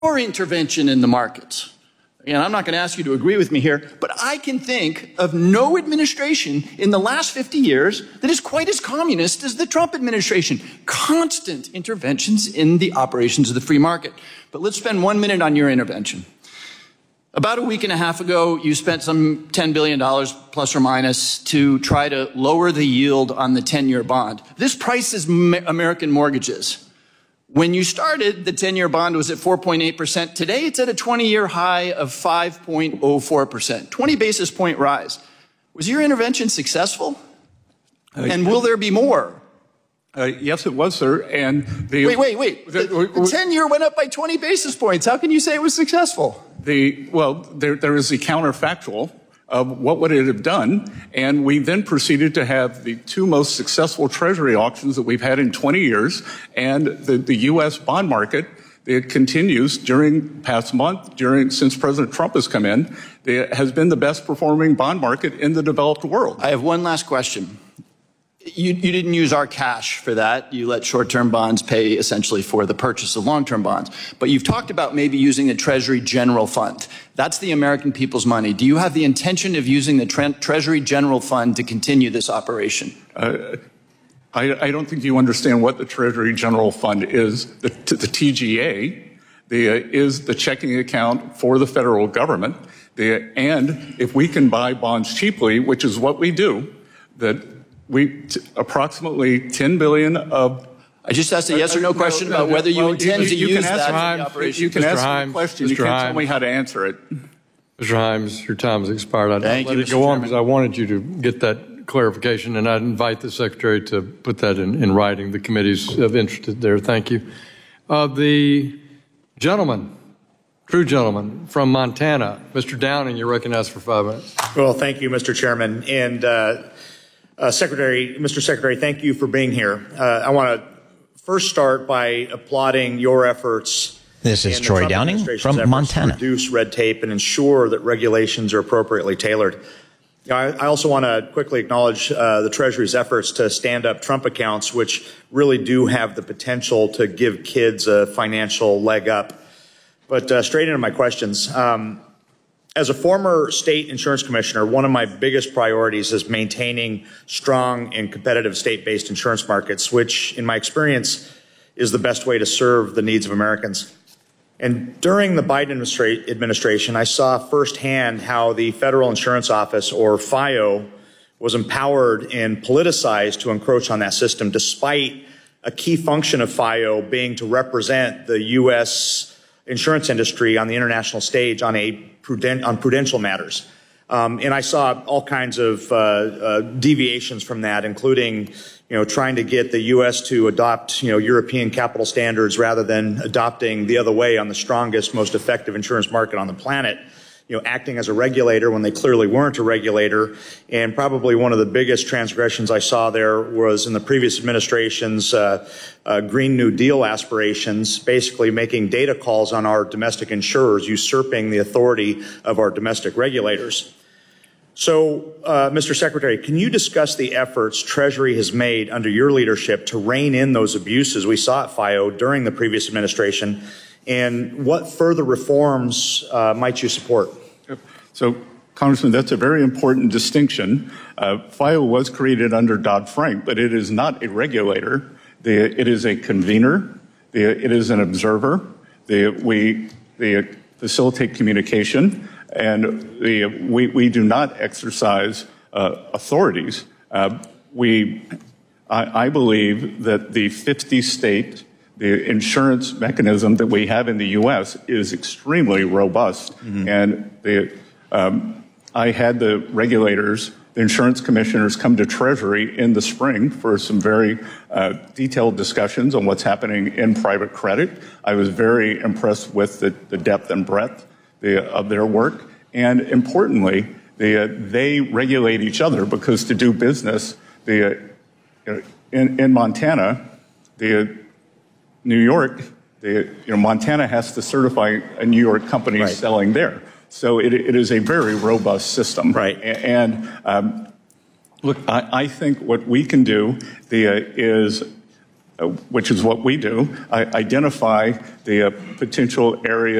more intervention in the markets. And I'm not going to ask you to agree with me here, but I can think of no administration in the last 50 years that is quite as communist as the Trump administration. Constant interventions in the operations of the free market. But let's spend 1 minute on your intervention. About a week and a half ago, you spent some $10 billion plus or minus to try to lower the yield on the 10-year bond. This prices American mortgages. When you started, the 10-year bond was at 4.8%. Today, it's at a 20-year high of 5.04%, 20 basis point rise. Was your intervention successful? And will there be more? Yes, it was, sir. And wait. The 10-year went up by 20 basis points. How can you say it was successful? There is the counterfactual of what would it have done, and we then proceeded to have the two most successful Treasury auctions that we've had in 20 years, and the U.S. bond market, it continues during past month, since President Trump has come in, it has been the best performing bond market in the developed world. I have one last question. You didn't use our cash for that. You let short-term bonds pay essentially for the purchase of long-term bonds. But you've talked about maybe using the Treasury General Fund. That's the American people's money. Do you have the intention of using the Treasury General Fund to continue this operation? I don't think you understand what the Treasury General Fund is. The TGA is the checking account for the federal government. And if we can buy bonds cheaply, which is what we do, approximately $10 billion of... I just asked a yes or no question about whether you intend to use that for the operation. You can ask me a question. You can't tell me how to answer it. Mr. Himes, your time has expired. I'd let it go on because I wanted you to get that clarification, and I'd invite the Secretary to put that in writing. The committee's of interest there. Thank you. The gentleman, true gentleman from Montana, Mr. Downing, you're recognized for 5 minutes. Well, thank you, Mr. Chairman. And Mr. Secretary, thank you for being here. I want to first start by applauding your efforts. This is Troy Downing from Montana. To reduce red tape and ensure that regulations are appropriately tailored. I also want to quickly acknowledge the Treasury's efforts to stand up Trump accounts, which really do have the potential to give kids a financial leg up. But straight into my questions. As a former state insurance commissioner, one of my biggest priorities is maintaining strong and competitive state-based insurance markets, which, in my experience, is the best way to serve the needs of Americans. And during the Biden administration, I saw firsthand how the Federal Insurance Office, or FIO, was empowered and politicized to encroach on that system, despite a key function of FIO being to represent the U.S. insurance industry on the international stage on prudential matters. And I saw all kinds of deviations from that, including, trying to get the U.S. to adopt, European capital standards rather than adopting the other way on the strongest, most effective insurance market on the planet, acting as a regulator when they clearly weren't a regulator. And probably one of the biggest transgressions I saw there was in the previous administration's Green New Deal aspirations, basically making data calls on our domestic insurers, usurping the authority of our domestic regulators. So, Mr. Secretary, can you discuss the efforts Treasury has made under your leadership to rein in those abuses we saw at FIO during the previous administration, and what further reforms might you support? So, Congressman, that's a very important distinction. FIO was created under Dodd-Frank, but it is not a regulator. It is a convener. It is an observer. We facilitate communication, and we do not exercise authorities. I believe that the 50-state insurance mechanism that we have in the U.S. is extremely robust, and I had the regulators, the insurance commissioners, come to Treasury in the spring for some very detailed discussions on what's happening in private credit. I was very impressed with the depth and breadth of their work. And importantly, they regulate each other, because to do business in Montana, New York, Montana has to certify a New York company selling there. So it is a very robust system. Right. And look, I think what we can do is which is what we do, identify the potential area